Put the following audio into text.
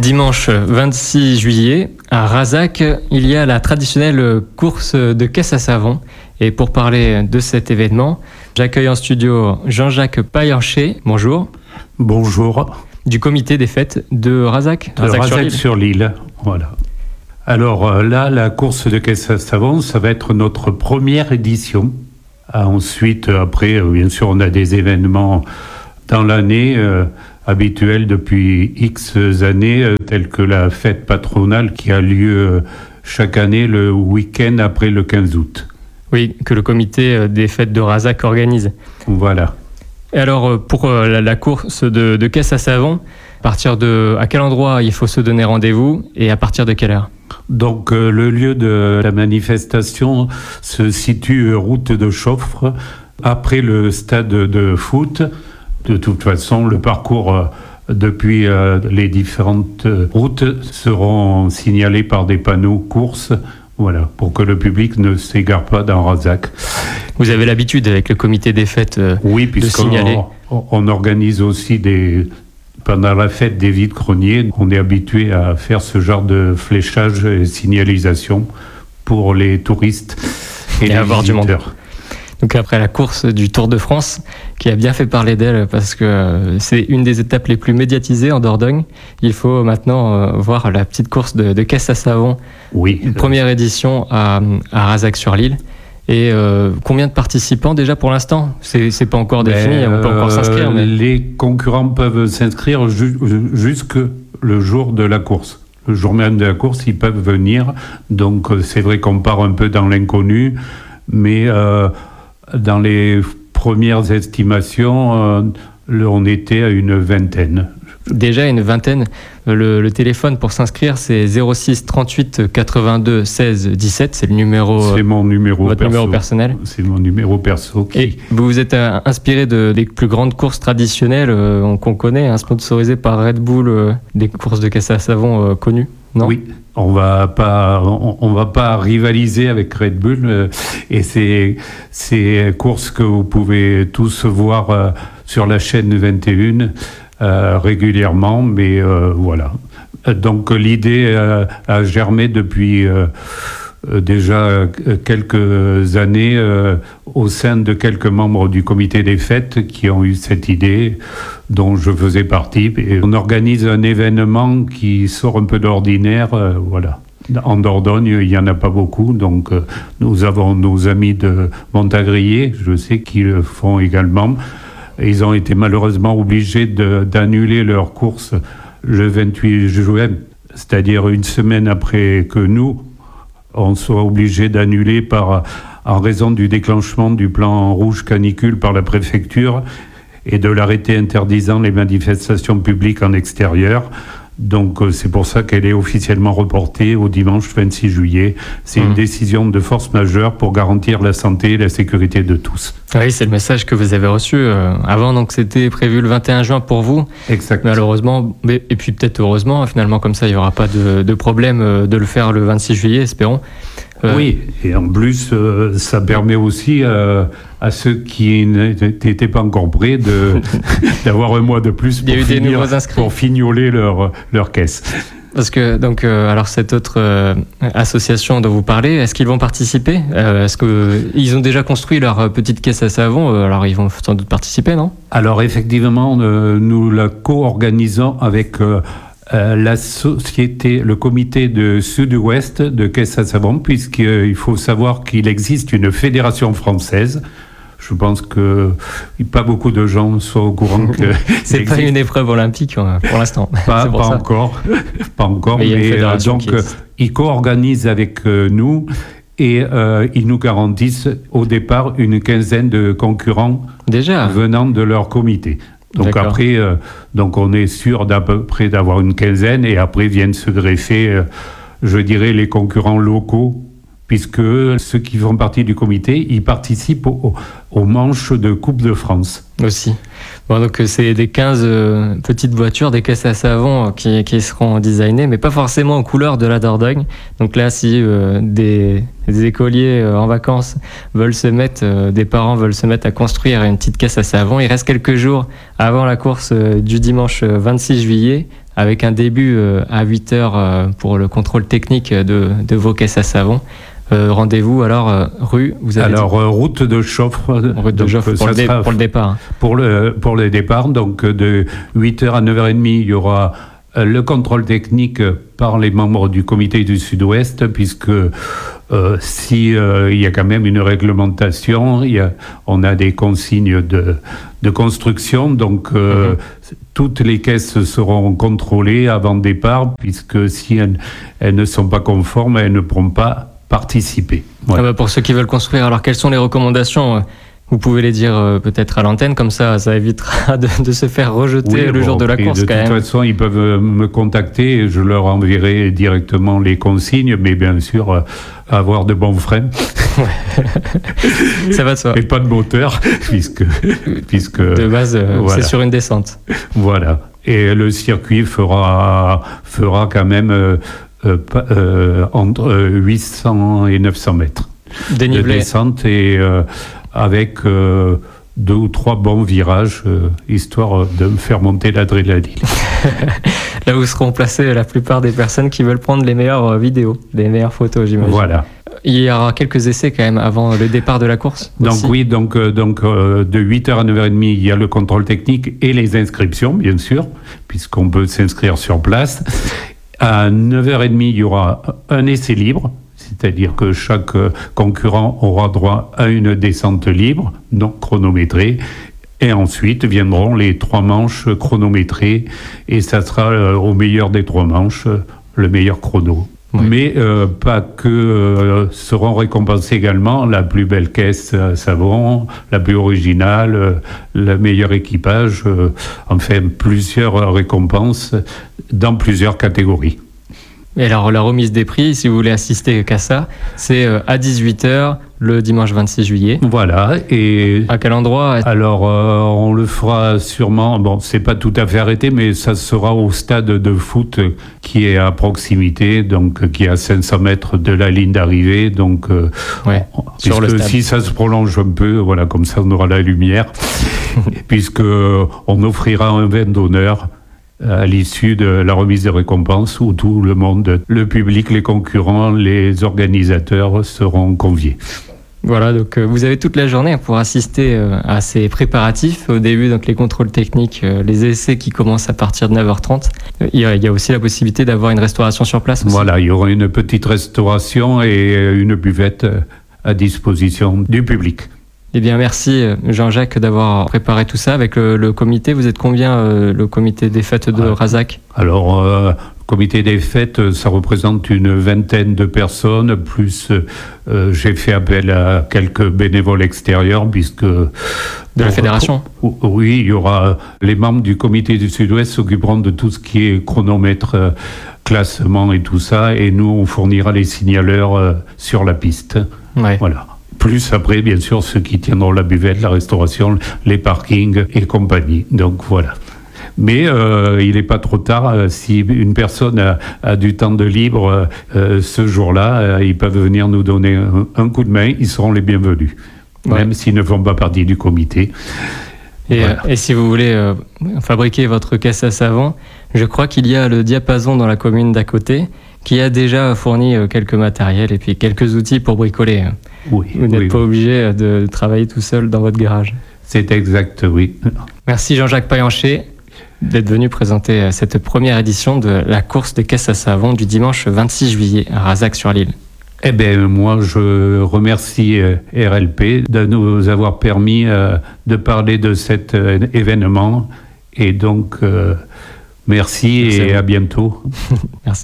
Dimanche 26 juillet, à Razac, il y a la traditionnelle course de caisse à savon. Et pour parler de cet événement, j'accueille en studio Jean-Jacques Paillancher. Bonjour. Bonjour. Du comité des fêtes de Razac. Razac-sur-l'Île, voilà. Alors là, la course de caisse à savon, ça va être notre première édition. Ensuite, après, bien sûr, on a des événements dans l'année habituels depuis X années, tels que la fête patronale qui a lieu chaque année le week-end après le 15 août. Oui, que le comité des fêtes de Razac organise. Voilà. Et alors, pour la course de caisse à savon, à quel endroit il faut se donner rendez-vous et à partir de quelle heure ? Donc, le lieu de la manifestation se situe route de Chaufre, après le stade de foot. De toute façon, le parcours depuis les différentes routes seront signalés par des panneaux courses, voilà, pour que le public ne s'égare pas dans Razac. Vous avez l'habitude avec le comité des fêtes oui, de signaler. On organise aussi pendant la fête des vide-greniers, on est habitué à faire ce genre de fléchage et signalisation pour les touristes et les avoir visiteurs. Du monde. Donc après la course du Tour de France, qui a bien fait parler d'elle parce que c'est une des étapes les plus médiatisées en Dordogne, il faut maintenant voir la petite course de caisse à savon. Oui. Première édition à Razac-sur-l'Île. Et combien de participants déjà pour l'instant ? C'est pas encore défini, on peut encore s'inscrire. Mais... Les concurrents peuvent s'inscrire jusque le jour de la course. Le jour même de la course, ils peuvent venir. Donc c'est vrai qu'on part un peu dans l'inconnu, mais dans les premières estimations, on était à une vingtaine. Déjà une vingtaine. Le téléphone pour s'inscrire, c'est 06 38 82 16 17. C'est le numéro. C'est mon numéro votre perso. Numéro personnel. C'est mon numéro perso. Et vous vous êtes inspiré des plus grandes courses traditionnelles qu'on connaît, sponsorisées par Red Bull, des courses de caisse à savon connues, non ? Oui. On va pas rivaliser avec Red Bull et ces courses que vous pouvez tous voir sur la chaîne 21 régulièrement, mais voilà. Donc l'idée a germé depuis déjà quelques années au sein de quelques membres du comité des fêtes qui ont eu cette idée dont je faisais partie. Et on organise un événement qui sort un peu d'ordinaire, voilà. En Dordogne, il n'y en a pas beaucoup, donc nous avons nos amis de Montagrier, je sais qu'ils le font également. Ils ont été malheureusement obligés d'annuler leur course le 28 juin, c'est-à-dire une semaine après que nous, on soit obligés d'annuler en raison du déclenchement du plan rouge canicule par la préfecture et de l'arrêté interdisant les manifestations publiques en extérieur. Donc c'est pour ça qu'elle est officiellement reportée au dimanche 26 juillet. C'est une décision de force majeure pour garantir la santé et la sécurité de tous. Oui, c'est le message que vous avez reçu avant, donc c'était prévu le 21 juin pour vous. Exact. Malheureusement, et puis peut-être heureusement, finalement comme ça il n'y aura pas de problème de le faire le 26 juillet, espérons. Oui, et en plus, ça permet aussi à ceux qui n'étaient pas encore prêts d'avoir un mois de plus pour fignoler leur caisse. Parce que, donc, alors cette autre association dont vous parlez, est-ce qu'ils vont participer ? Est-ce qu'ils ont déjà construit leur petite caisse à savon ? Alors ils vont sans doute participer, non ? Alors effectivement, nous la co-organisons avec... la société, le comité de Sud-Ouest de caisse à savon, puisqu'il faut savoir qu'il existe une fédération française. Je pense que pas beaucoup de gens sont au courant que c'est pas une épreuve olympique pour l'instant. Pas encore, mais donc ils co-organisent avec nous et ils nous garantissent au départ une quinzaine de concurrents déjà venant de leur comité. Donc d'accord. Après, donc on est sûr d'à peu près d'avoir une quinzaine et après viennent se greffer, je dirais, les concurrents locaux, puisque ceux qui font partie du comité, ils participent aux manches de Coupe de France. Aussi. Bon, donc c'est des 15 petites voitures, des caisses à savon qui seront designées, mais pas forcément aux couleurs de la Dordogne. Donc là, si des écoliers en vacances veulent se mettre, des parents veulent se mettre à construire une petite caisse à savon, il reste quelques jours avant la course du dimanche 26 juillet, avec un début à 8h pour le contrôle technique de vos caisses à savon. Rendez-vous alors vous avez route de Joffre. Route de Joffre pour le départ. Pour le départ, donc de 8h à 9h30, il y aura le contrôle technique par les membres du comité du Sud-Ouest, puisque il y a quand même une réglementation, on a des consignes de construction, donc toutes les caisses seront contrôlées avant le départ, puisque si elles ne sont pas conformes, elles ne pourront pas participer. Voilà. Pour ceux qui veulent construire, alors quelles sont les recommandations ? Vous pouvez les dire peut-être à l'antenne, comme ça évitera de se faire rejeter le jour de la course. De toute façon, ils peuvent me contacter et je leur enverrai directement les consignes, mais bien sûr, avoir de bons freins. Ça va de soi. Et pas de moteur, puisque de base, c'est sur une descente. Voilà. Et le circuit fera quand même entre 800 et 900 mètres dénivelé de descente, et avec 2 ou 3 bons virages, histoire de me faire monter l'adrénaline. Là où seront placées la plupart des personnes qui veulent prendre les meilleures vidéos, les meilleures photos, j'imagine. Voilà. Il y aura quelques essais quand même avant le départ de la course. Donc aussi. Oui, de 8h à 9h30, il y a le contrôle technique et les inscriptions, bien sûr, puisqu'on peut s'inscrire sur place. À 9h30, il y aura un essai libre, c'est-à-dire que chaque concurrent aura droit à une descente libre, non chronométrée. Et ensuite viendront les 3 manches chronométrées, et ça sera au meilleur des 3 manches, le meilleur chrono. Oui. Mais pas que seront récompensés également la plus belle caisse à savon, la plus originale, le meilleur équipage, enfin plusieurs récompenses dans plusieurs catégories. Et alors la remise des prix, si vous voulez assister qu'à ça, c'est à 18h le dimanche 26 juillet. Voilà. Et à quel endroit ? Alors on le fera sûrement, bon c'est pas tout à fait arrêté, mais ça sera au stade de foot qui est à proximité, donc qui est à 500 mètres de la ligne d'arrivée, donc sur le stade. Si ça se prolonge un peu, voilà, comme ça on aura la lumière, puisque on offrira un vin d'honneur à l'issue de la remise des récompenses, où tout le monde, le public, les concurrents, les organisateurs seront conviés. Voilà, donc vous avez toute la journée pour assister à ces préparatifs. Au début, donc les contrôles techniques, les essais qui commencent à partir de 9h30. Il y a aussi la possibilité d'avoir une restauration sur place aussi. Voilà, il y aura une petite restauration et une buvette à disposition du public. Eh bien, merci Jean-Jacques d'avoir préparé tout ça avec le comité. Vous êtes combien, le comité des fêtes de Razac ? Alors, le comité des fêtes, ça représente une vingtaine de personnes, plus j'ai fait appel à quelques bénévoles extérieurs, puisque... De la fédération ? Oui, il y aura les membres du comité du Sud-Ouest s'occuperont de tout ce qui est chronomètre, classement et tout ça, et nous, on fournira les signaleurs sur la piste. Ouais. Voilà. Plus après, bien sûr, ceux qui tiendront la buvette, la restauration, les parkings et compagnie. Donc voilà. Mais il n'est pas trop tard. Si une personne a du temps de libre ce jour-là, ils peuvent venir nous donner un coup de main. Ils seront les bienvenus, même s'ils ne font pas partie du comité. Et si vous voulez fabriquer votre caisse à savon, je crois qu'il y a le Diapason dans la commune d'à côté qui a déjà fourni quelques matériels et puis quelques outils pour bricoler. Oui, vous n'êtes pas obligé de travailler tout seul dans votre garage. C'est exact, oui. Merci Jean-Jacques Paillancher d'être venu présenter cette première édition de la course des caisses à savon du dimanche 26 juillet à Razac-sur-l'Isle. Eh bien, moi, je remercie RLP de nous avoir permis de parler de cet événement. Et donc, merci et à bientôt. Merci.